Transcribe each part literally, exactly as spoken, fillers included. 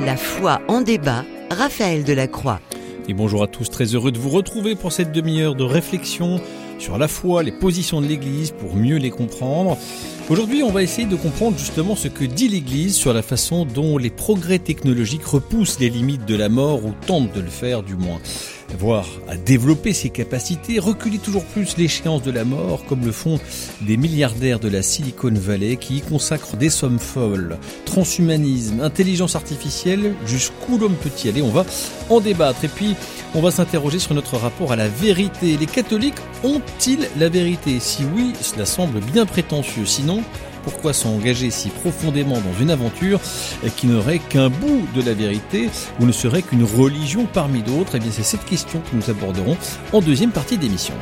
La foi en débat, Raphaël Delacroix. Et bonjour à tous, très heureux de vous retrouver pour cette demi-heure de réflexion sur la foi, les positions de l'Église pour mieux les comprendre. Aujourd'hui, on va essayer de comprendre justement ce que dit l'Église sur la façon dont les progrès technologiques repoussent les limites de la mort ou tentent de le faire du moins. Voire à développer ses capacités, reculer toujours plus l'échéance de la mort comme le font des milliardaires de la Silicon Valley qui y consacrent des sommes folles. Transhumanisme, intelligence artificielle, jusqu'où l'homme peut y aller, on va en débattre. Et puis, on va s'interroger sur notre rapport à la vérité. Les catholiques ont-ils la vérité ? Si oui, cela semble bien prétentieux. Sinon, pourquoi s'engager si profondément dans une aventure qui n'aurait qu'un bout de la vérité ou ne serait qu'une religion parmi d'autres ? Eh bien, c'est cette question que nous aborderons en deuxième partie d'émission.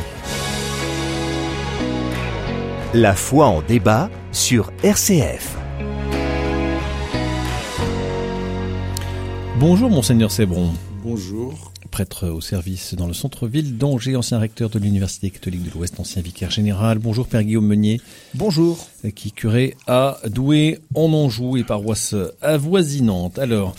La foi en débat sur R C F. Bonjour Monseigneur Sébron. Bonjour. Prêtre au service dans le centre-ville d'Angers, ancien recteur de l'Université catholique de l'Ouest, ancien vicaire général. Bonjour Père Guillaume Meunier. Bonjour. Qui curé à Douai en Anjou et paroisse avoisinante. Alors,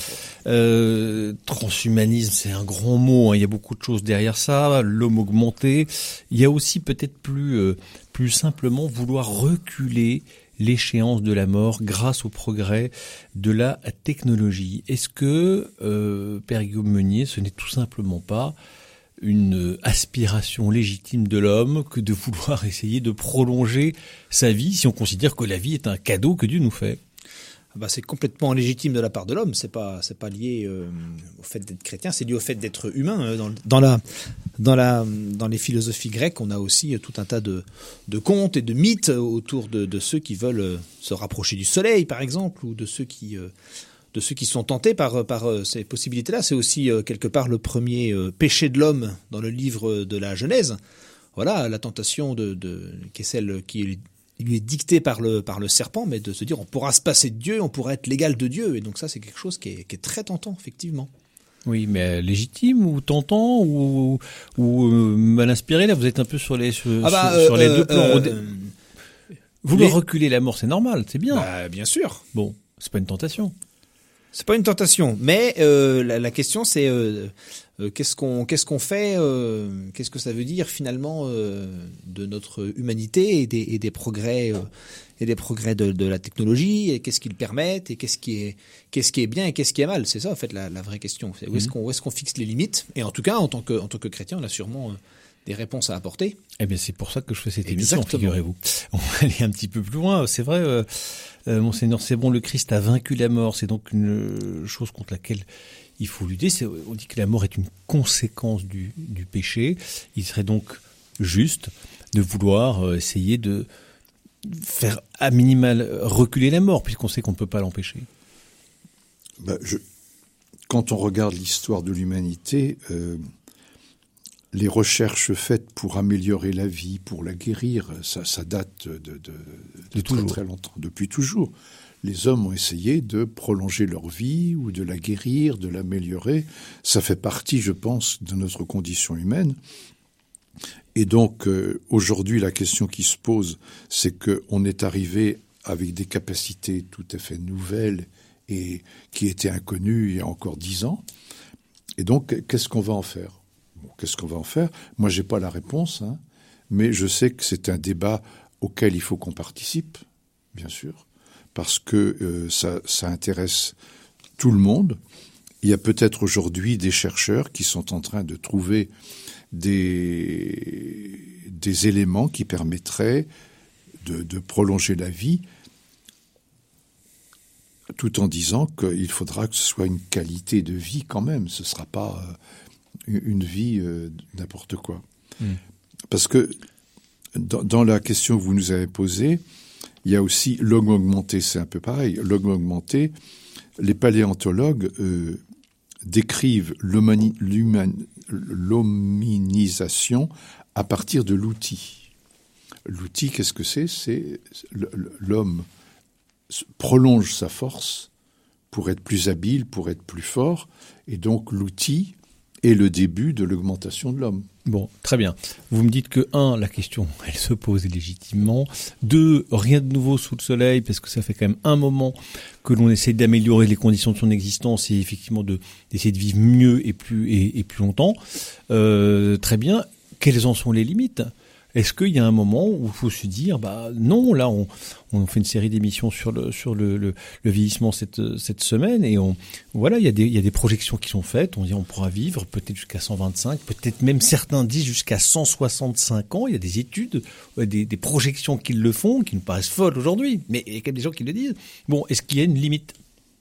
euh, transhumanisme, c'est un grand mot, hein. Il y a beaucoup de choses derrière ça. L'homme augmenté. Il y a aussi peut-être plus, euh, plus simplement vouloir reculer l'échéance de la mort grâce au progrès de la technologie. Est-ce que, euh, Père Guillaume Meunier, ce n'est tout simplement pas une aspiration légitime de l'homme que de vouloir essayer de prolonger sa vie si on considère que la vie est un cadeau que Dieu nous fait ? Bah, c'est complètement légitime de la part de l'homme. C'est pas, c'est pas lié euh, au fait d'être chrétien, c'est lié au fait d'être humain. Dans, dans la, dans la, dans les philosophies grecques, on a aussi tout un tas de, de contes et de mythes autour de, de ceux qui veulent se rapprocher du soleil, par exemple, ou de ceux qui, euh, de ceux qui sont tentés par, par ces possibilités-là. C'est aussi euh, quelque part le premier euh, péché de l'homme dans le livre de la Genèse. Voilà, la tentation de, de qui est celle qui est il lui est dicté par le, par le serpent, mais de se dire on pourra se passer de Dieu, on pourra être l'égal de Dieu. Et donc ça, c'est quelque chose qui est, qui est très tentant, effectivement. Oui, mais légitime ou tentant ou, ou euh, mal inspiré, là, vous êtes un peu sur les, sur, ah bah, sur euh, les euh, deux plans. Euh, Vouloir les... reculer la mort, c'est normal, c'est bien. Bah, bien sûr. Bon, c'est pas une tentation. C'est pas une tentation, mais euh, la, la question c'est euh, euh, qu'est-ce qu'on qu'est-ce qu'on fait, euh, qu'est-ce que ça veut dire finalement euh, de notre humanité et des, et des progrès euh, et des progrès de, de la technologie et qu'est-ce qu'ils permettent et qu'est-ce qui est qu'est-ce qui est bien et qu'est-ce qui est mal. C'est ça en fait la, la vraie question. Où est-ce qu'on où est-ce qu'on fixe les limites ? Et en tout cas en tant que en tant que chrétien, on a sûrement euh, des réponses à apporter. Eh bien, c'est pour ça que je fais cette Exactement. émission, figurez-vous. On va aller un petit peu plus loin. C'est vrai, euh, euh, Monseigneur Sébron, le Christ a vaincu la mort. C'est donc une chose contre laquelle il faut lutter. C'est, on dit que la mort est une conséquence du, du péché. Il serait donc juste de vouloir euh, essayer de faire à minimal reculer la mort, puisqu'on sait qu'on ne peut pas l'empêcher. Ben, je, quand on regarde l'histoire de l'humanité, euh, les recherches faites pour améliorer la vie, pour la guérir, ça, ça date de, de, de, de très très longtemps, depuis toujours. Les hommes ont essayé de prolonger leur vie ou de la guérir, de l'améliorer. Ça fait partie, je pense, de notre condition humaine. Et donc, euh, aujourd'hui, la question qui se pose, c'est qu'on est arrivé avec des capacités tout à fait nouvelles et qui étaient inconnues il y a encore dix ans. Et donc, qu'est-ce qu'on va en faire ? Bon, qu'est-ce qu'on va en faire ? Moi, j'ai pas la réponse, hein, mais je sais que c'est un débat auquel il faut qu'on participe, bien sûr, parce que euh, ça, ça intéresse tout le monde. Il y a peut-être aujourd'hui des chercheurs qui sont en train de trouver des, des éléments qui permettraient de, de prolonger la vie, tout en disant qu'il faudra que ce soit une qualité de vie quand même. Ce ne sera pas euh, une vie euh, n'importe quoi. Mmh. Parce que dans, dans la question que vous nous avez posée, il y a aussi l'homme augmenté, c'est un peu pareil. L'homme augmenté, les paléontologues euh, décrivent l'humani, l'human, l'hominisation à partir de l'outil. L'outil, qu'est-ce que c'est ? C'est l'homme prolonge sa force pour être plus habile, pour être plus fort, et donc l'outil et le début de l'augmentation de l'homme. Bon, très bien. Vous me dites que, un, la question, elle se pose légitimement. Deux, rien de nouveau sous le soleil, parce que ça fait quand même un moment que l'on essaie d'améliorer les conditions de son existence et effectivement de, d'essayer de vivre mieux et plus, et, et plus longtemps. Euh, très bien. Quelles en sont les limites ? Est-ce qu'il y a un moment où il faut se dire, bah non, là on, on fait une série d'émissions sur le sur le, le, le vieillissement cette cette semaine et on voilà il y a des il y a des projections qui sont faites. On dit on pourra vivre peut-être jusqu'à cent vingt-cinq, peut-être même certains disent jusqu'à cent soixante-cinq ans. Il y a des études, des, des projections qui le font, qui nous paraissent folles aujourd'hui, mais il y a quand même des gens qui le disent. Bon, est-ce qu'il y a une limite ?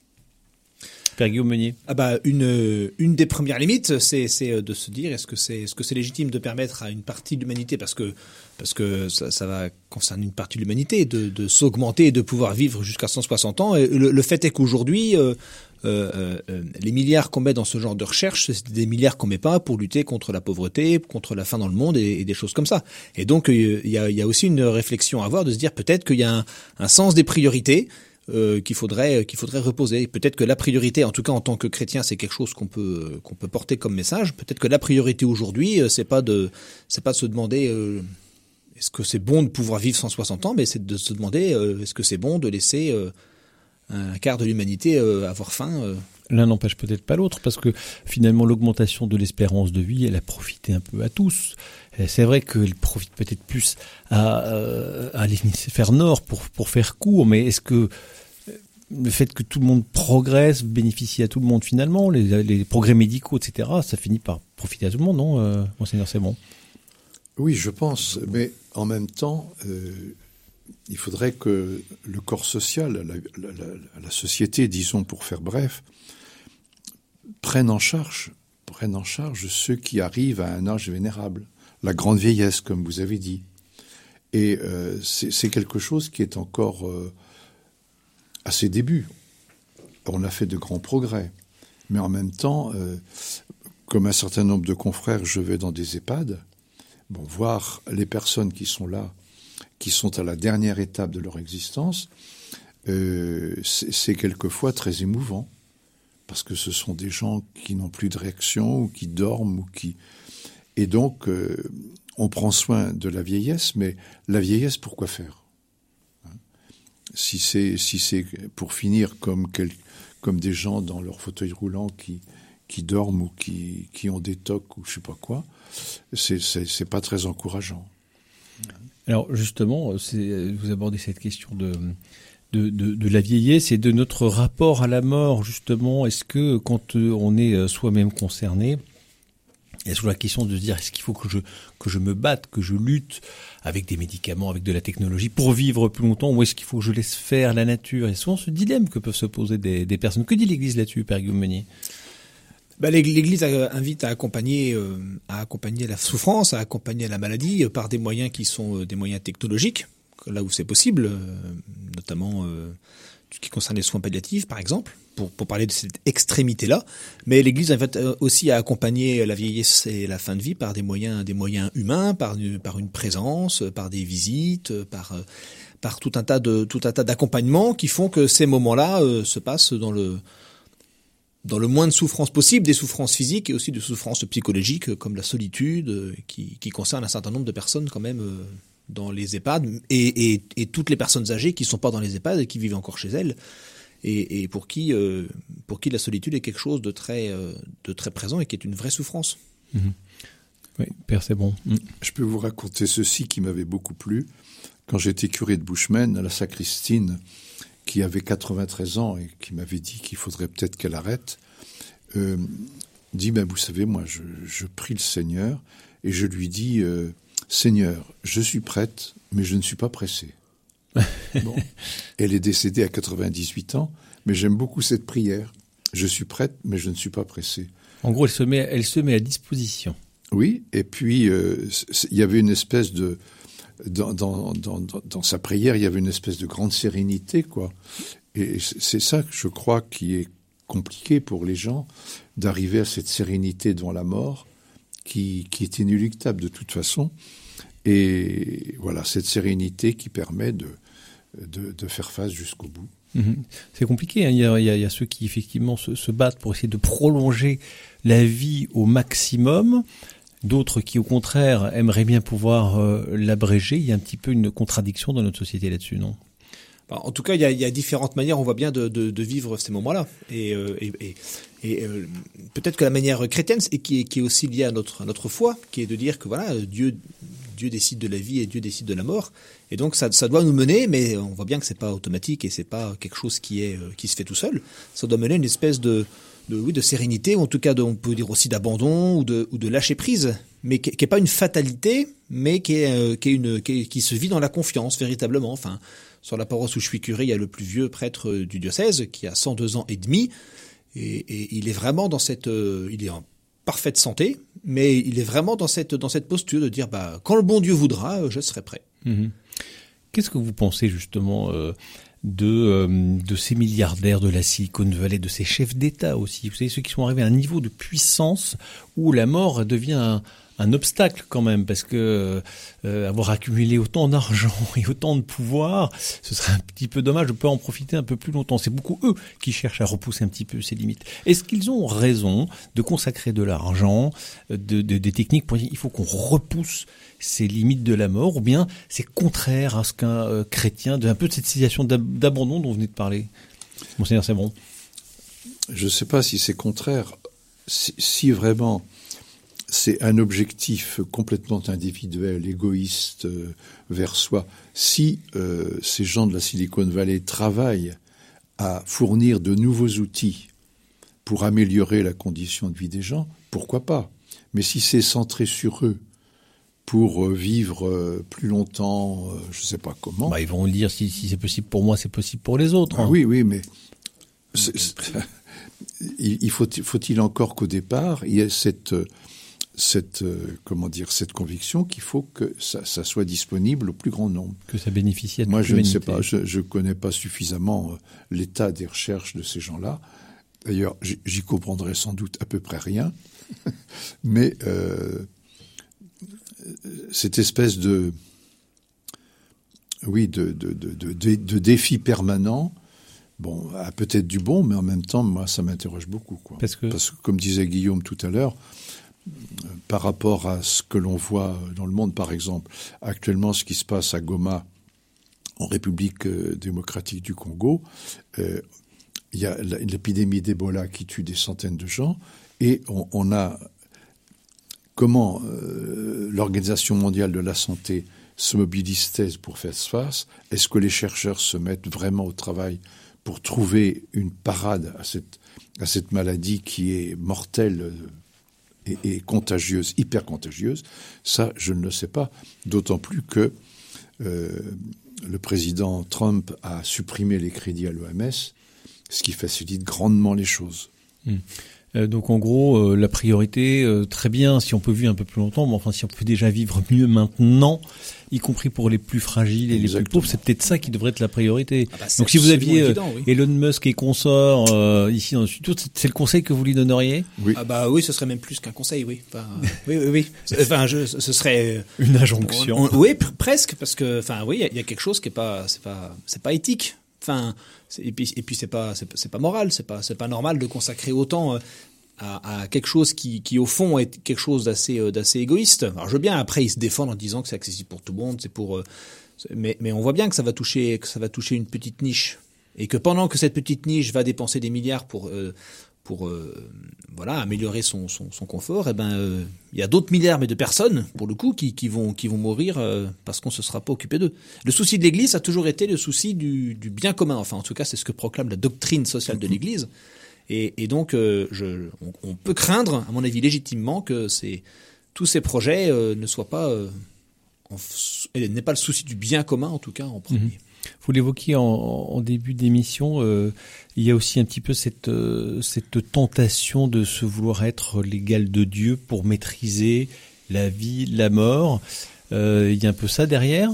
Père Guillaume Meunier. Ah bah une une des premières limites, c'est c'est de se dire est-ce que c'est est-ce que c'est légitime de permettre à une partie de l'humanité, parce que parce que ça, ça va concerner une partie de l'humanité, de de s'augmenter et de pouvoir vivre jusqu'à cent soixante ans. Et le, le fait est qu'aujourd'hui euh, euh, euh, les milliards qu'on met dans ce genre de recherche, c'est des milliards qu'on met pas pour lutter contre la pauvreté, contre la faim dans le monde et, et des choses comme ça. Et donc il y a il y a aussi une réflexion à avoir de se dire peut-être qu'il y a un, un sens des priorités. Euh, qu'il faudrait qu'il faudrait reposer. Peut-être que la priorité, en tout cas en tant que chrétien, c'est quelque chose qu'on peut qu'on peut porter comme message. Peut-être que la priorité aujourd'hui, c'est pas de c'est pas de se demander euh, est-ce que c'est bon de pouvoir vivre cent soixante ans, mais c'est de se demander euh, est-ce que c'est bon de laisser euh, un quart de l'humanité euh, avoir faim. Euh. L'un n'empêche peut-être pas l'autre, parce que finalement l'augmentation de l'espérance de vie, elle a profité un peu à tous. C'est vrai qu'elle profite peut-être plus à, euh, à l'hémisphère nord pour pour faire court, mais est-ce que le fait que tout le monde progresse bénéficie à tout le monde finalement, les, les progrès médicaux, et cetera, ça finit par profiter à tout le monde, non, euh, Monseigneur Sebon ? Oui, je pense, mais en même temps, euh, il faudrait que le corps social, la, la, la, la société, disons pour faire bref, prenne en charge, prenne en charge ceux qui arrivent à un âge vénérable, la grande vieillesse, comme vous avez dit. Et euh, c'est, c'est quelque chose qui est encore euh, à ses débuts. On a fait de grands progrès. Mais en même temps, euh, comme un certain nombre de confrères, je vais dans des EHPAD, bon, voir les personnes qui sont là, qui sont à la dernière étape de leur existence, euh, c'est, c'est quelquefois très émouvant. Parce que ce sont des gens qui n'ont plus de réaction, ou qui dorment, ou qui... Et donc, euh, on prend soin de la vieillesse, mais la vieillesse, pourquoi faire ? Hein ? Si c'est, si c'est pour finir comme, quel, comme des gens dans leur fauteuil roulant qui, qui dorment ou qui, qui ont des tocs ou je sais pas quoi, c'est, c'est, c'est pas très encourageant. Alors justement, c'est, vous abordez cette question de... De, de, de la vieillesse et de notre rapport à la mort, justement. Est-ce que quand on est soi-même concerné, il y a toujours la question de se dire est-ce qu'il faut que je, que je me batte, que je lutte avec des médicaments, avec de la technologie pour vivre plus longtemps, ou est-ce qu'il faut que je laisse faire la nature ? Et souvent ce dilemme que peuvent se poser des, des personnes. Que dit l'Église là-dessus, Père Guillaume Meunier ? Ben, l'Église invite à accompagner, euh, à accompagner la souffrance, à accompagner la maladie euh, par des moyens qui sont euh, des moyens technologiques, là où c'est possible, euh, notamment euh, tout ce qui concerne les soins palliatifs, par exemple, pour, pour parler de cette extrémité-là. Mais l'Église invite aussi à accompagner la vieillesse et la fin de vie par des moyens, des moyens humains, par une, par une présence, par des visites, par, par tout un tas de, tout un tas d'accompagnements qui font que ces moments-là euh, se passent dans le, dans le moins de souffrances possible, des souffrances physiques et aussi des souffrances psychologiques comme la solitude, qui, qui concerne un certain nombre de personnes quand même. Euh, dans les EHPAD, et, et, et toutes les personnes âgées qui ne sont pas dans les EHPAD et qui vivent encore chez elles, et, et pour qui euh, pour qui la solitude est quelque chose de très, euh, de très présent et qui est une vraie souffrance. Mmh. Oui, Père, c'est bon. Mmh. Je peux vous raconter ceci qui m'avait beaucoup plu. Quand j'étais curé de Bushman, la sacristine, qui avait quatre-vingt-treize ans et qui m'avait dit qu'il faudrait peut-être qu'elle arrête, euh, dit, ben, vous savez, moi, je, je prie le Seigneur et je lui dis... Euh, Seigneur, je suis prête, mais je ne suis pas pressée. Bon. Elle est décédée à quatre-vingt-dix-huit ans, mais j'aime beaucoup cette prière. Je suis prête, mais je ne suis pas pressée. En gros, elle se met, elle se met à disposition. Oui, et puis euh, il y avait une espèce de... Dans, dans, dans, dans sa prière, il y avait une espèce de grande sérénité, quoi. Et c'est ça, je crois, qui est compliqué pour les gens, d'arriver à cette sérénité devant la mort, qui, qui est inéluctable de toute façon. Et voilà, cette sérénité qui permet de, de, de faire face jusqu'au bout. Mmh. C'est compliqué, hein. il, y a, il, y a, il y a ceux qui effectivement se, se battent pour essayer de prolonger la vie au maximum, d'autres qui au contraire aimeraient bien pouvoir euh, l'abréger. Il y a un petit peu une contradiction dans notre société là-dessus, non ? En tout cas, il y a, il y a différentes manières, on voit bien, de, de, de vivre ces moments-là. Et, euh, et, et, et euh, peut-être que la manière chrétienne, et qui est, qui est aussi liée à notre, à notre foi, qui est de dire que voilà, Dieu, Dieu décide de la vie et Dieu décide de la mort. Et donc ça, ça doit nous mener, mais on voit bien que c'est pas automatique et c'est pas quelque chose qui est qui se fait tout seul. Ça doit mener à une espèce de de oui de sérénité, ou en tout cas de, on peut dire aussi d'abandon ou de ou de lâcher prise, mais qui, qui est pas une fatalité, mais qui est euh, qui est une qui, est, qui se vit dans la confiance véritablement. Enfin, sur la paroisse où je suis curé, il y a le plus vieux prêtre du diocèse qui a cent deux ans et demi, et, et il est vraiment dans cette euh, il est en parfaite santé, mais il est vraiment dans cette dans cette posture de dire bah quand le bon Dieu voudra, je serai prêt. Mmh. Qu'est-ce que vous pensez justement euh, de euh, de ces milliardaires de la Silicon Valley, de ces chefs d'État aussi, vous savez, ceux qui sont arrivés à un niveau de puissance où la mort devient un, un obstacle quand même, parce que euh, avoir accumulé autant d'argent et autant de pouvoir, ce serait un petit peu dommage de pas en profiter un peu plus longtemps. C'est beaucoup eux qui cherchent à repousser un petit peu ces limites. Est-ce qu'ils ont raison de consacrer de l'argent, de, de des techniques pour dire il faut qu'on repousse ces limites de la mort, ou bien c'est contraire à ce qu'un euh, chrétien, de un peu de cette situation d'ab- d'abandon dont vous venez de parler, Monseigneur Sabron? Je ne sais pas si c'est contraire. Si, si vraiment c'est un objectif complètement individuel, égoïste euh, vers soi, si euh, ces gens de la Silicon Valley travaillent à fournir de nouveaux outils pour améliorer la condition de vie des gens, pourquoi pas? Mais si c'est centré sur eux, pour vivre plus longtemps, je ne sais pas comment. Bah, ils vont dire si, si c'est possible pour moi, c'est possible pour les autres. Hein. Ah oui, oui, mais c'est, c'est, il faut, faut-il encore qu'au départ, il y ait cette, cette, comment dire, cette conviction qu'il faut que ça, ça soit disponible au plus grand nombre. Que ça bénéficie à toute Moi, je l'humanité. ne sais pas, je ne connais pas suffisamment l'état des recherches de ces gens-là. D'ailleurs, j'y comprendrai sans doute à peu près rien, mais euh, cette espèce de, oui, de, de, de, de, de défi permanent, bon, a peut-être du bon, mais en même temps, moi, ça m'interroge beaucoup, quoi. Parce que, Parce que, comme disait Guillaume tout à l'heure, par rapport à ce que l'on voit dans le monde, par exemple, actuellement, ce qui se passe à Goma, en République démocratique du Congo, euh, il y a l'épidémie d'Ebola qui tue des centaines de gens, et on, on a comment euh, l'Organisation mondiale de la santé se mobilise-t-elle pour faire face? Est-ce que les chercheurs se mettent vraiment au travail pour trouver une parade à cette, à cette maladie qui est mortelle et, et contagieuse, hyper contagieuse? Ça, je ne le sais pas. D'autant plus que euh, le président Trump a supprimé les crédits à l'O M S, ce qui facilite grandement les choses. Mmh. Euh, donc en gros, euh, la priorité, euh, très bien, si on peut vivre un peu plus longtemps, mais enfin si on peut déjà vivre mieux maintenant, y compris pour les plus fragiles et Exactement. Les plus pauvres, c'est peut-être ça qui devrait être la priorité. Ah bah donc si vous aviez évident, euh, oui. Elon Musk et consorts euh, ici dans le studio, c'est le conseil que vous lui donneriez? Oui. Ah bah oui, ce serait même plus qu'un conseil, oui. Enfin, oui, oui, oui. Enfin, je, ce serait une injonction. On, on, oui, presque, parce que, enfin, oui, il y, y a quelque chose qui est pas, c'est pas, c'est pas éthique. Enfin, et puis et puis c'est pas c'est, c'est pas moral, c'est pas c'est pas normal de consacrer autant à, à quelque chose qui qui au fond est quelque chose d'assez d'assez égoïste. Alors je veux bien après ils se défendent en disant que c'est accessible pour tout le monde, c'est pour mais mais on voit bien que ça va toucher que ça va toucher une petite niche et que pendant que cette petite niche va dépenser des milliards pour euh, pour euh, voilà améliorer son son, son confort, et ben il euh, y a d'autres milliards mais de personnes pour le coup qui qui vont qui vont mourir euh, parce qu'on se sera pas occupé d'eux. Le souci de l'Église a toujours été le souci du du bien commun. Enfin en tout cas c'est ce que proclame la doctrine sociale de l'Église. Et, et donc euh, je on, on peut craindre à mon avis légitimement que ces tous ces projets euh, ne soient pas euh, en, n'aient pas le souci du bien commun en tout cas en premier. Mmh. Vous l'évoquiez en, en début d'émission, euh, il y a aussi un petit peu cette, euh, cette tentation de se vouloir être l'égal de Dieu pour maîtriser la vie, la mort. Euh, il y a un peu ça derrière?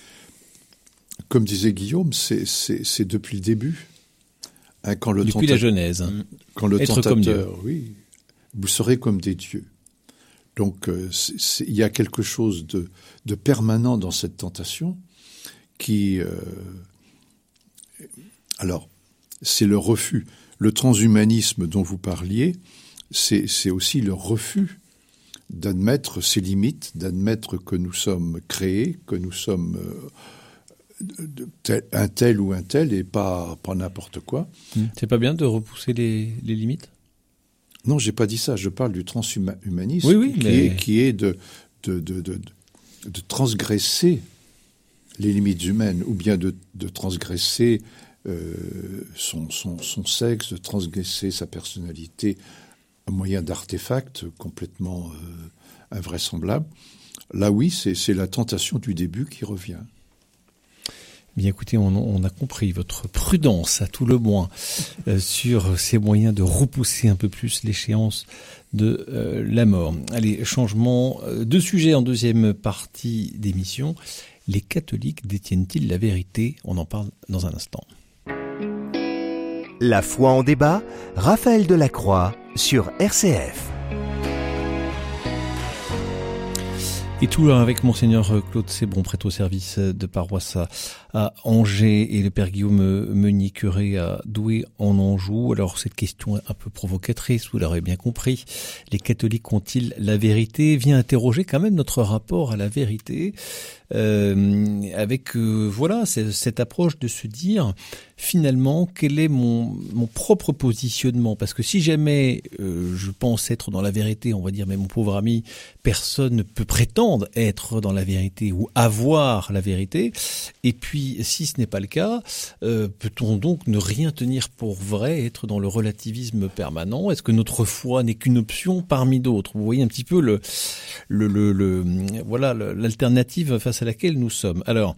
Comme disait Guillaume, c'est, c'est, c'est depuis le début. Hein, quand le depuis tenta- la Genèse. Hein. Quand le être tentateur, comme Dieu. Oui, vous serez comme des dieux. Donc euh, c'est, c'est, il y a quelque chose de, de permanent dans cette tentation qui, euh, Alors, c'est le refus. Le transhumanisme dont vous parliez, c'est, c'est aussi le refus d'admettre ses limites, d'admettre que nous sommes créés, que nous sommes euh, de tel, un tel ou un tel et pas, pas n'importe quoi. C'est pas bien de repousser les, les limites ? Non, j'ai pas dit ça. Je parle du transhumanisme oui, oui, qui, mais... est, qui est de, de, de, de, de transgresser les limites humaines, ou bien de, de transgresser euh, son, son, son sexe, de transgresser sa personnalité au moyen d'artefacts complètement euh, invraisemblables. Là, oui, c'est, c'est la tentation du début qui revient. Bien écoutez, on, on a compris votre prudence à tout le moins euh, sur ces moyens de repousser un peu plus l'échéance de euh, la mort. Allez, changement de sujet en deuxième partie d'émission. Les catholiques détiennent-ils la vérité ? On en parle dans un instant. La foi en débat, Raphaël Delacroix sur R C F. Et toujours avec Monseigneur Claude Sébron, prêtre au service de paroisse à, à Angers, et le Père Guillaume Meunier, curé à Douai en Anjou. Alors cette question un peu provocatrice, vous l'aurez bien compris, les catholiques ont-ils la vérité ? Vient interroger quand même notre rapport à la vérité, euh, avec euh, voilà c'est, cette approche de se dire finalement quel est mon, mon propre positionnement, parce que si jamais euh, je pense être dans la vérité, on va dire mais mon pauvre ami, personne ne peut prétendre être dans la vérité ou avoir la vérité, et puis si ce n'est pas le cas, euh, peut-on donc ne rien tenir pour vrai, être dans le relativisme permanent ? Est-ce que notre foi n'est qu'une option parmi d'autres ? Vous voyez un petit peu le, le, le, le voilà le, l'alternative face à laquelle nous sommes. Alors,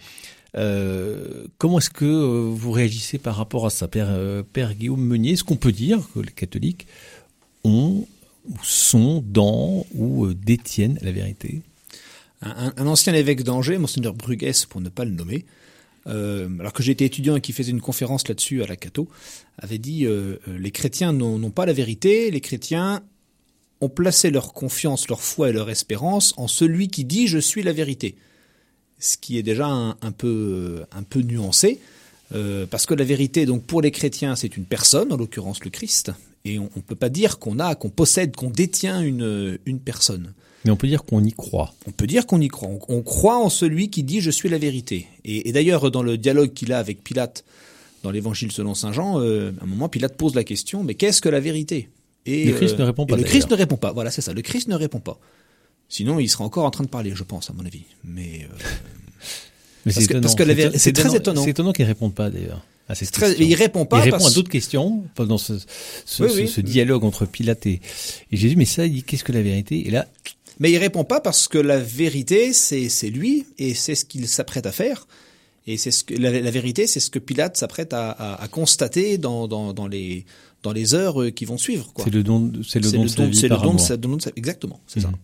euh, comment est-ce que euh, vous réagissez par rapport à ça, Père, euh, Père Guillaume Meunier ? Est-ce qu'on peut dire que les catholiques ont, ou sont dans, ou euh, détiennent la vérité ? Un, un ancien évêque d'Angers, Monseigneur Bruguès, pour ne pas le nommer, euh, alors que j'étais étudiant et qui faisait une conférence là-dessus à la Cato, avait dit euh, « Les chrétiens n'ont, n'ont pas la vérité, les chrétiens ont placé leur confiance, leur foi et leur espérance en celui qui dit « Je suis la vérité ». Ce qui est déjà un, un, peu, un peu nuancé, euh, parce que la vérité, donc pour les chrétiens, c'est une personne, en l'occurrence le Christ, et on ne peut pas dire qu'on a, qu'on possède, qu'on détient une, une personne. Mais on peut dire qu'on y croit. On peut dire qu'on y croit. On, on croit en celui qui dit « je suis la vérité ». Et, et d'ailleurs, dans le dialogue qu'il a avec Pilate, dans l'Évangile selon saint Jean, euh, à un moment, Pilate pose la question « mais qu'est-ce que la vérité ?» Et le Christ euh, ne répond pas. Le Christ ne répond pas. Voilà, c'est ça. Le Christ ne répond pas. Sinon, il sera encore en train de parler, je pense, à mon avis. Mais, euh... Mais parce, c'est que, parce que la vérité, c'est, c'est très étonnant. C'est étonnant qu'il ne réponde pas, d'ailleurs. À ces très, il répond pas. Il répond parce... à d'autres questions pendant ce, ce, oui, ce, oui. ce dialogue entre Pilate et, et Jésus. Mais ça, il dit qu'est-ce que la vérité ? Et là. Mais il répond pas parce que la vérité, c'est, c'est lui et c'est ce qu'il s'apprête à faire. Et c'est ce que la, la vérité, c'est ce que Pilate s'apprête à, à, à constater dans, dans, dans les dans les heures qui vont suivre. Quoi. C'est le don, c'est le c'est don le de sa vie c'est par le don amour. de sa, don de sa, exactement, c'est mmh. ça.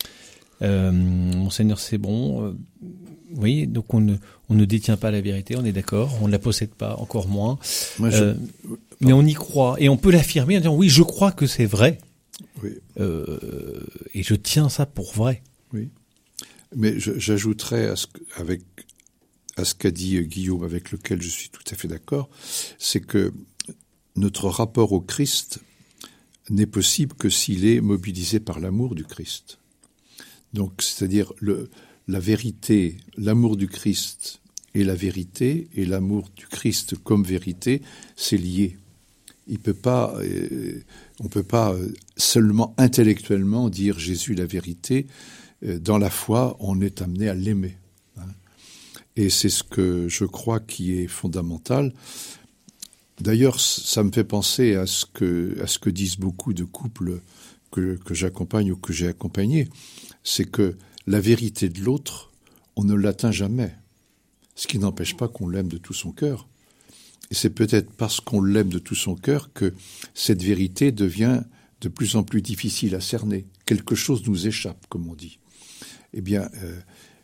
Euh, Monseigneur Sébron, euh, oui, donc on ne on ne détient pas la vérité, on est d'accord, on ne la possède pas, encore moins. Moi, je... euh, mais on y croit et on peut l'affirmer en disant oui, je crois que c'est vrai. Oui. Euh, et je tiens ça pour vrai. Oui. Mais je, j'ajouterais à ce, avec, à ce qu'a dit Guillaume, avec lequel je suis tout à fait d'accord, c'est que notre rapport au Christ n'est possible que s'il est mobilisé par l'amour du Christ. Donc, c'est-à-dire le, la vérité, l'amour du Christ et la vérité, et l'amour du Christ comme vérité, c'est lié. Il peut pas, euh, on ne peut pas seulement intellectuellement dire Jésus la vérité. Euh, dans la foi, on est amené à l'aimer. Hein. Et c'est ce que je crois qui est fondamental. D'ailleurs, ça me fait penser à ce que, à ce que disent beaucoup de couples que, que j'accompagne ou que j'ai accompagnés. C'est que la vérité de l'autre, on ne l'atteint jamais. Ce qui n'empêche pas qu'on l'aime de tout son cœur. Et c'est peut-être parce qu'on l'aime de tout son cœur que cette vérité devient de plus en plus difficile à cerner. Quelque chose nous échappe, comme on dit. Eh bien, euh,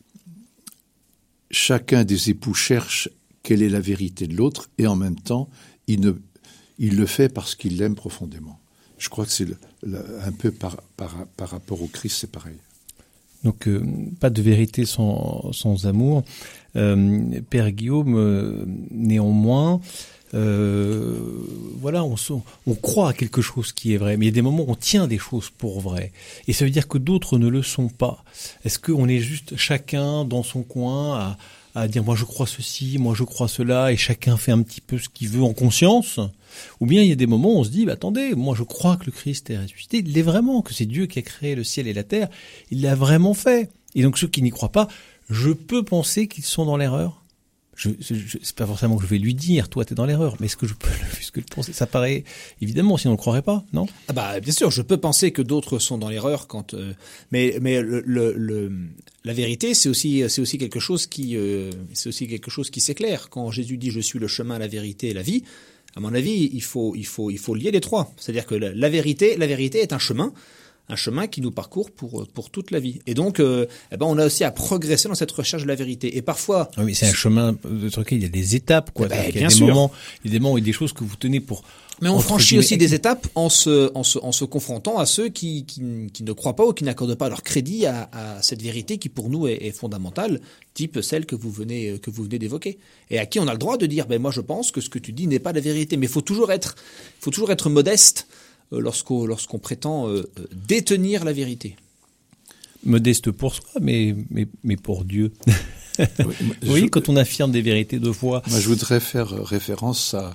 chacun des époux cherche quelle est la vérité de l'autre, et en même temps, il, ne, il le fait parce qu'il l'aime profondément. Je crois que c'est le, le, un peu par, par, par rapport au Christ, c'est pareil. Donc, euh, pas de vérité sans, sans amour. Euh, Père Guillaume, euh, néanmoins, euh, voilà, on, on croit à quelque chose qui est vrai, mais il y a des moments où on tient des choses pour vraies. Et ça veut dire que d'autres ne le sont pas. Est-ce qu'on est juste chacun dans son coin à, à dire moi je crois ceci, moi je crois cela, et chacun fait un petit peu ce qu'il veut en conscience? Ou bien il y a des moments où on se dit bah, attendez, moi je crois que le Christ est ressuscité, il l'est vraiment, que c'est Dieu qui a créé le ciel et la terre, il l'a vraiment fait. Et donc ceux qui n'y croient pas, je peux penser qu'ils sont dans l'erreur. Je, je, je, c'est pas forcément que je vais lui dire, toi t'es dans l'erreur, mais est-ce que je peux le penser? Ça paraît évidemment, sinon on le croirait pas, non? Ah bah bien sûr, je peux penser que d'autres sont dans l'erreur quand, euh, mais mais le, le, le la vérité c'est aussi c'est aussi quelque chose qui euh, c'est aussi quelque chose qui s'éclaire. Quand Jésus dit je suis le chemin, la vérité et la vie, à mon avis il faut il faut il faut lier les trois. C'est-à-dire que la, la vérité la vérité est un chemin. Un chemin qui nous parcourt pour pour toute la vie. Et donc, euh, eh ben, on a aussi à progresser dans cette recherche de la vérité. Et parfois, oui, mais c'est un chemin sur lequel il y a des étapes, quoi. Eh ben, il y a bien des sûr. moments, il y a des moments où il y a des choses que vous tenez pour. Mais on franchit aussi des étapes en se en se en se confrontant à ceux qui qui, qui ne croient pas ou qui n'accordent pas leur crédit à, à cette vérité qui pour nous est, est fondamentale, type celle que vous venez que vous venez d'évoquer, et à qui on a le droit de dire ben moi je pense que ce que tu dis n'est pas la vérité. Mais il faut toujours être faut toujours être modeste. Lorsqu'on, lorsqu'on prétend euh, détenir la vérité. Modeste pour soi, mais, mais, mais pour Dieu. Oui, oui je, quand on affirme des vérités de foi. Moi, je voudrais faire référence à,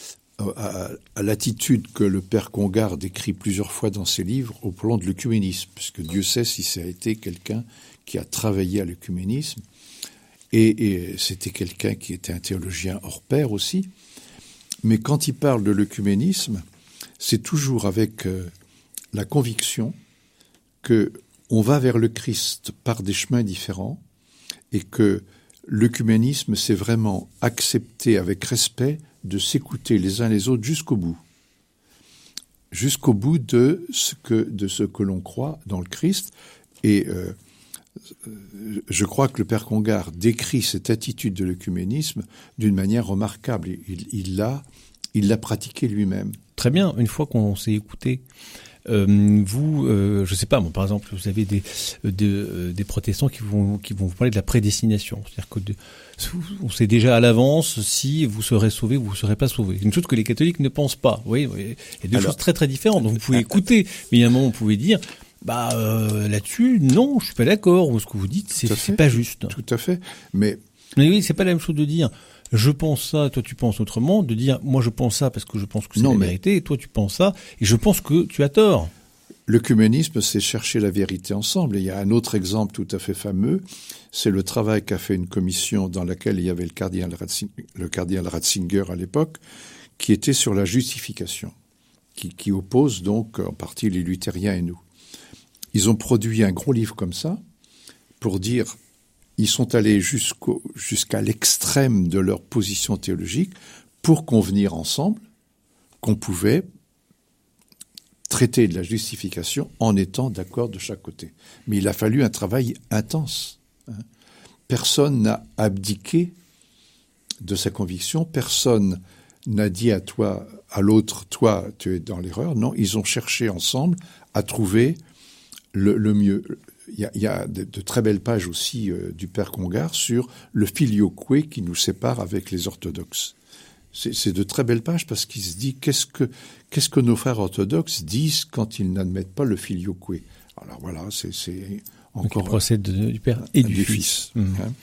à, à l'attitude que le père Congar décrit plusieurs fois dans ses livres au plan de l'œcuménisme, puisque Dieu sait si ça a été quelqu'un qui a travaillé à l'œcuménisme, et, et c'était quelqu'un qui était un théologien hors pair aussi. Mais quand il parle de l'œcuménisme, c'est toujours avec euh, la conviction que on va vers le Christ par des chemins différents et que l'œcuménisme, c'est vraiment accepter avec respect de s'écouter les uns les autres jusqu'au bout. Jusqu'au bout de ce que, de ce que l'on croit dans le Christ. Et euh, je crois que le père Congar décrit cette attitude de l'œcuménisme d'une manière remarquable. Il, il l'a, il l'a pratiqué lui-même. Très bien, une fois qu'on s'est écouté, euh, vous, euh, je sais pas, moi, par exemple, vous avez des des, euh, des protestants qui vont qui vont vous parler de la prédestination, c'est-à-dire que de, on sait déjà à l'avance si vous serez sauvé ou vous serez pas sauvé. C'est une chose que les catholiques ne pensent pas. Vous voyez, il y a deux Alors, choses très très différentes. Donc vous pouvez écouter, mais il y a un moment où vous pouvez dire. Bah euh, là-dessus, non, je suis pas d'accord. Ou ce que vous dites, c'est, c'est pas juste. Tout à fait. Mais mais oui, c'est pas la même chose de dire. Je pense ça, toi tu penses autrement, de dire moi je pense ça parce que je pense que c'est non, la mais... vérité, et toi tu penses ça, et je pense que tu as tort. L'œcuménisme, c'est chercher la vérité ensemble. Et il y a un autre exemple tout à fait fameux, c'est le travail qu'a fait une commission dans laquelle il y avait le cardinal Ratzinger, le cardinal Ratzinger à l'époque, qui était sur la justification, qui, qui oppose donc en partie les luthériens et nous. Ils ont produit un gros livre comme ça pour dire... Ils sont allés jusqu'au, jusqu'à l'extrême de leur position théologique pour convenir ensemble qu'on pouvait traiter de la justification en étant d'accord de chaque côté. Mais il a fallu un travail intense. Personne n'a abdiqué de sa conviction, personne n'a dit à toi, à l'autre, toi, tu es dans l'erreur. Non, ils ont cherché ensemble à trouver le, le mieux. Il y a, il y a de, de très belles pages aussi euh, du père Congar sur le filioque qui nous sépare avec les orthodoxes. C'est, c'est de très belles pages parce qu'il se dit qu'est-ce que qu'est-ce que nos frères orthodoxes disent quand ils n'admettent pas le filioque. Alors voilà, c'est, c'est encore donc il procède du père et du, du fils. fils. Mmh. Hein.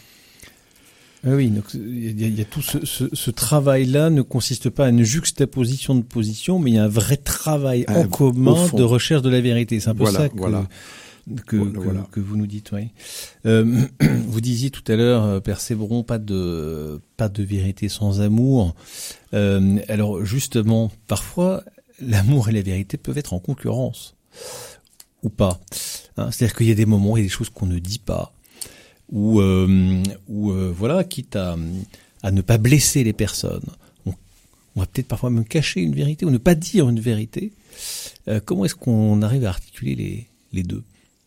Ah oui, donc il y a, il y a tout ce, ce, ce travail-là ne consiste pas à une juxtaposition de position, mais il y a un vrai travail un, en commun de recherche de la vérité. C'est un peu voilà, ça que. Voilà. Que, voilà. que, que vous nous dites, oui. Euh, vous disiez tout à l'heure, Père Sébron, pas de pas de vérité sans amour. Euh, alors justement, parfois, l'amour et la vérité peuvent être en concurrence ou pas. Hein, c'est-à-dire qu'il y a des moments, il y a des choses qu'on ne dit pas, ou euh, ou euh, voilà, quitte à à ne pas blesser les personnes. On, on va peut-être parfois même cacher une vérité ou ne pas dire une vérité. Euh, comment est-ce qu'on arrive à articuler les les deux?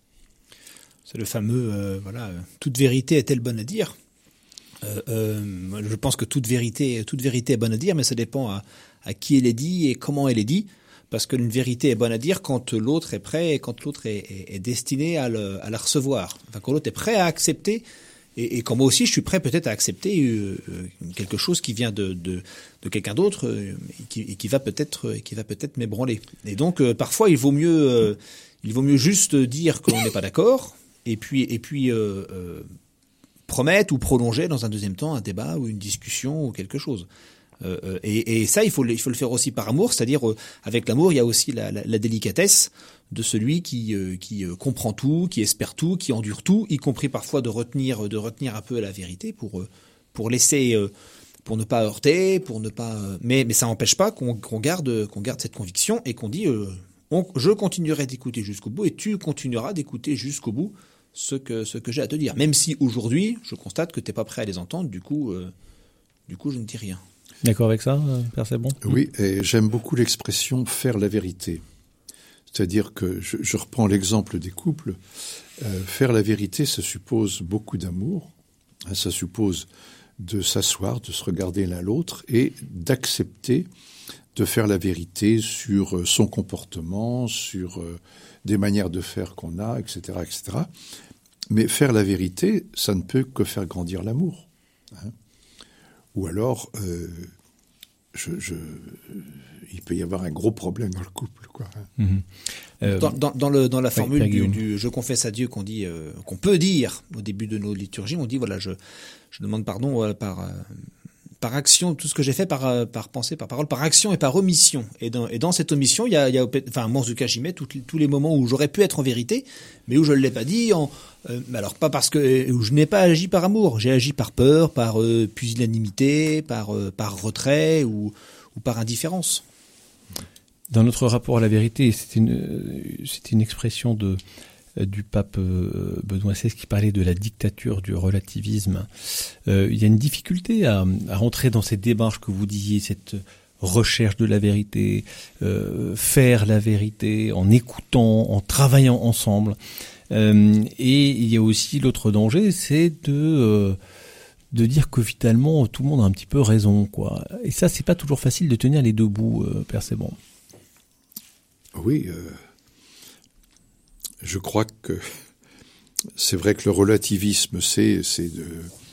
C'est le fameux, euh, voilà, toute vérité est-elle bonne à dire ? euh, euh, Je pense que toute vérité, toute vérité est bonne à dire, mais ça dépend à, à qui elle est dit et comment elle est dit. Parce qu'une vérité est bonne à dire quand l'autre est prêt et quand l'autre est, est, est destiné à, le, à la recevoir. Enfin, quand l'autre est prêt à accepter Et, et quand moi aussi, je suis prêt peut-être à accepter euh, quelque chose qui vient de, de, de quelqu'un d'autre euh, et, qui, et qui va peut-être, qui va peut-être m'ébranler. Et donc, euh, parfois, il vaut mieux, euh, il vaut mieux juste dire qu'on n'est pas d'accord, et puis, et puis euh, euh, promettre ou prolonger dans un deuxième temps un débat ou une discussion ou quelque chose. Euh, et, et ça, il faut, le, il faut le faire aussi par amour, c'est-à-dire euh, avec l'amour, il y a aussi la, la, la délicatesse de celui qui, euh, qui euh, comprend tout, qui espère tout, qui endure tout, y compris parfois de retenir, de retenir un peu la vérité pour, euh, pour laisser, euh, pour ne pas heurter, pour ne pas. Euh, mais, mais ça n'empêche pas qu'on, qu'on garde, qu'on garde cette conviction et qu'on dit, euh, on, je continuerai d'écouter jusqu'au bout et tu continueras d'écouter jusqu'au bout ce que, ce que j'ai à te dire. Même si aujourd'hui, je constate que t'es pas prêt à les entendre, du coup, euh, du coup, je ne dis rien. D'accord avec ça, Père Sebon ? Oui, et j'aime beaucoup l'expression « faire la vérité ». C'est-à-dire que, je, je reprends l'exemple des couples, euh, faire la vérité, ça suppose beaucoup d'amour, hein, ça suppose de s'asseoir, de se regarder l'un l'autre et d'accepter de faire la vérité sur son comportement, sur euh, des manières de faire qu'on a, et cetera, et cetera. Mais faire la vérité, ça ne peut que faire grandir l'amour, hein. Ou alors, euh, je, je, il peut y avoir un gros problème dans le couple, quoi. Mmh. Euh, dans, dans, dans, le, dans la formule oui, du, du « je confesse à Dieu » qu'on dit, euh, qu'on peut dire au début de nos liturgies, on dit voilà, je, je demande pardon euh, par, euh, par action, tout ce que j'ai fait par, euh, par pensée, par parole, par action et par omission. Et dans, et dans cette omission, il y a, il y a enfin, moi en tout cas, j'y mets tous, tous les moments où j'aurais pu être en vérité, mais où je ne l'ai pas dit. En, euh, alors pas parce que où je n'ai pas agi par amour, j'ai agi par peur, par euh, pusillanimité, par, euh, par retrait ou, ou par indifférence. Dans notre rapport à la vérité, c'était une, c'était une expression de, du pape Benoît seize qui parlait de la dictature du relativisme. Euh, il y a une difficulté à, à rentrer dans cette démarche que vous disiez, cette recherche de la vérité, euh, faire la vérité en écoutant, en travaillant ensemble. Euh, et il y a aussi l'autre danger, c'est de... Euh, de dire que finalement tout le monde a un petit peu raison, quoi. Et ça, c'est pas toujours facile de tenir les deux bouts, euh, Père Sebon. Oui, euh, je crois que c'est vrai que le relativisme, c'est, c'est de,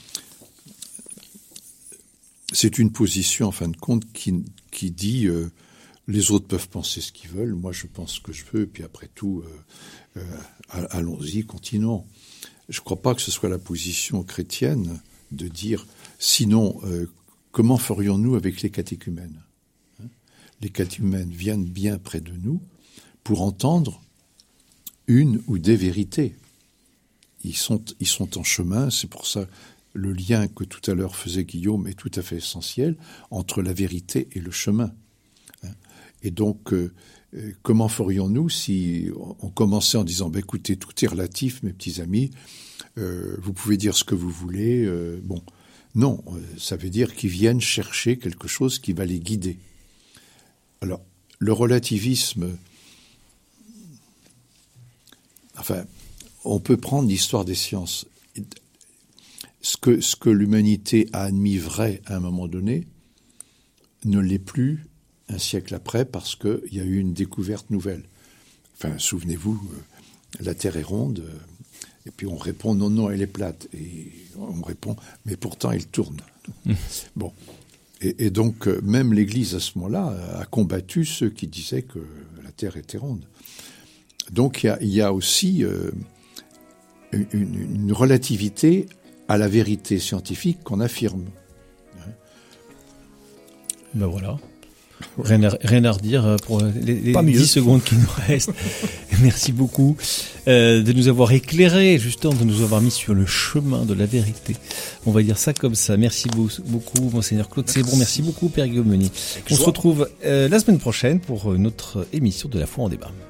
c'est une position, en fin de compte, qui, qui dit euh, les autres peuvent penser ce qu'ils veulent, moi je pense ce que je veux, et puis après tout, euh, euh, allons-y, continuons. Je ne crois pas que ce soit la position chrétienne de dire, sinon, euh, comment ferions-nous avec les catéchumènes, hein ? Les catéchumènes viennent bien près de nous pour entendre une ou des vérités. Ils sont, ils sont en chemin, c'est pour ça le lien que tout à l'heure faisait Guillaume est tout à fait essentiel entre la vérité et le chemin. Hein ? Et donc, euh, euh, comment ferions-nous si on commençait en disant, bah, écoutez, tout est relatif, mes petits amis, Euh, vous pouvez dire ce que vous voulez. Euh, bon, non, euh, ça veut dire qu'ils viennent chercher quelque chose qui va les guider. Alors, le relativisme, enfin, on peut prendre l'histoire des sciences. Ce que, ce que l'humanité a admis vrai à un moment donné ne l'est plus un siècle après parce qu'il y a eu une découverte nouvelle. Enfin, souvenez-vous, euh, la Terre est ronde. Euh, Et puis on répond non, non, elle est plate. Et on répond, mais pourtant elle tourne. Mmh. Bon. Et, et donc, même l'Église à ce moment-là a combattu ceux qui disaient que la Terre était ronde. Donc il y a, il y a aussi euh, une, une relativité à la vérité scientifique qu'on affirme. Ben voilà. Rien à, rien à redire pour les, les dix secondes qui nous restent. Merci beaucoup euh, de nous avoir éclairés, justement, de nous avoir mis sur le chemin de la vérité. On va dire ça comme ça. Merci beaucoup, Monseigneur Claude Sebon. Merci beaucoup, Père Guillaume Meunier. On se retrouve euh, la semaine prochaine pour notre émission de la foi en débat.